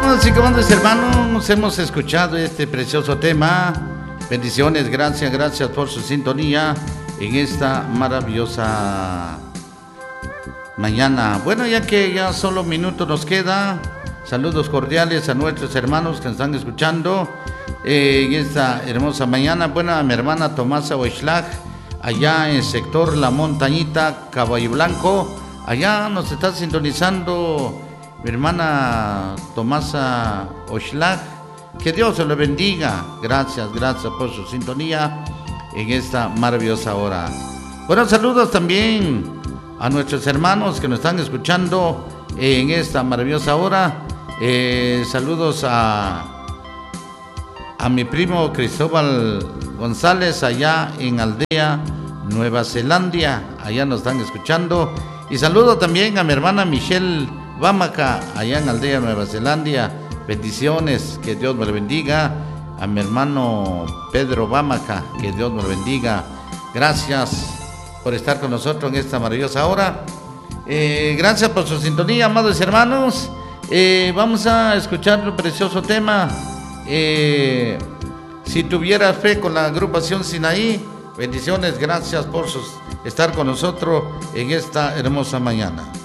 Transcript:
Damas y caballeros hermanos, hemos escuchado este precioso tema. Bendiciones, gracias por su sintonía en esta maravillosa mañana. Bueno, ya que ya solo un minuto nos queda, saludos cordiales a nuestros hermanos que nos están escuchando en esta hermosa mañana. Bueno, a mi hermana Tomasa Oixlac, allá en el sector La Montañita, Caballo Blanco, allá nos está sintonizando mi hermana Tomasa Oixlac. Que Dios se lo bendiga. Gracias por su sintonía en esta maravillosa hora. Buenos saludos también a nuestros hermanos que nos están escuchando en esta maravillosa hora. Saludos a mi primo Cristóbal González allá en Aldea, Nueva Zelanda. Allá nos están escuchando. Y saludo también a mi hermana Michelle Bamaca allá en Aldea, Nueva Zelanda. Bendiciones, que Dios me lo bendiga. A mi hermano Pedro Bamaca, que Dios me lo bendiga. Gracias por estar con nosotros en esta maravillosa hora. Gracias por su sintonía, amados hermanos. Vamos a escuchar un precioso tema. Si tuviera fe, con la agrupación Sinaí. Bendiciones, gracias por estar con nosotros en esta hermosa mañana.